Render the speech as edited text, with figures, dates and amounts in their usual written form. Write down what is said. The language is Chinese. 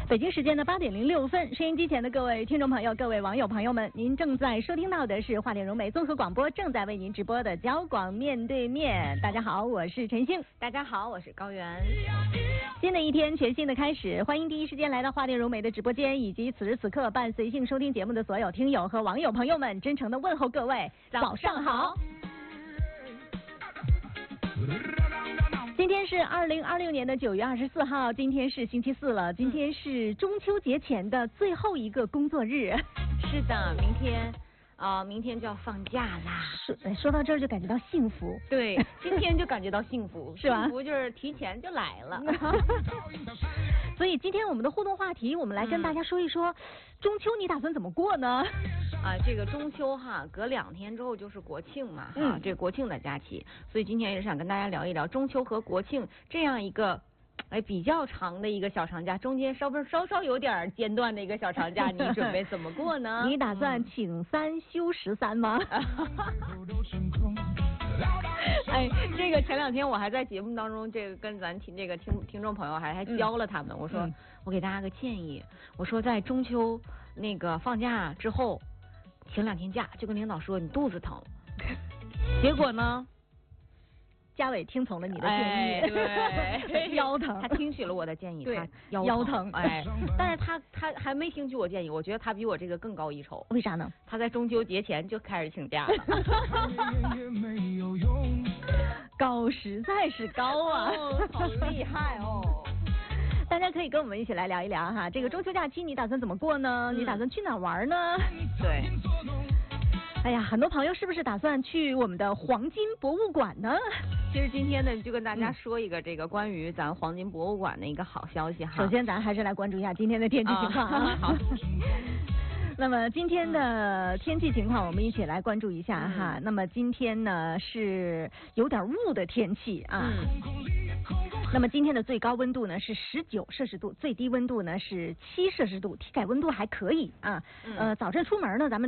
北京时间的8:06，收音机前的各位听众朋友、各位网友朋友们，您正在收听到的是华电融媒综合广播正在为您直播的交广面对面。大家好，我是陈星。 大家好，我是高原。 新的一天，全新的开始，欢迎第一时间来到华电融媒的直播间，以及此时此刻伴随性收听节目的所有听友和网友朋友们，真诚的问候各位，早上好。今天是2026年的9月24号，今天是星期四了，今天是中秋节前的最后一个工作日。 是的，明天就要放假啦。 说到这儿就感觉到幸福。 对，今天就感觉到幸福， 是吧？ 幸福就是提前就来了。 所以今天我们的互动话题，我们来跟大家说一说，中秋你打算怎么过呢？ 这个中秋哈，隔2天之后就是国庆嘛，这国庆的假期，所以今天也是想跟大家聊一聊中秋和国庆这样一个比较长的一个小长假，中间稍稍有点间断的一个小长假，你准备怎么过呢？ 你打算请3休13吗？ 这个前2天我还在节目当中，这个跟咱这个听众朋友还教了他们，我说我给大家个建议，我说在中秋那个放假之后请2天假，就跟领导说你肚子疼，结果呢？ 嘉伟听从了你的建议， 对， 腰疼， 他听取了我的建议， 对， 他腰疼， 但是他还没听取我建议，我觉得他比我这个更高一筹。 为啥呢？ 他在中秋节前就开始请假了。 高，实在是高啊， 好厉害哦！ 大家可以跟我们一起来聊一聊哈，这个中秋假期你打算怎么过呢？你打算去哪玩呢？ 对。 哎呀，很多朋友是不是打算去我们的黄金博物馆呢？ 其实今天呢，就跟大家说一个这个关于咱黄金博物馆的一个好消息哈。 首先，咱还是来关注一下今天的天气情况啊。 好。 那么今天的天气情况，我们一起来关注一下哈。那么今天呢是有点雾的天气啊。那么今天的最高温度呢是19摄氏度，最低温度呢是7摄氏度，体感温度还可以啊。早晨出门呢，咱们